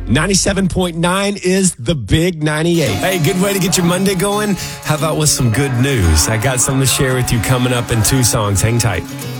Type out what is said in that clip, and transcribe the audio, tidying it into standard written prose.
97.9 is the Big 98. Hey, good way to get your Monday going? How about with some good news? I got something to share with you coming up in 2 songs. Hang tight.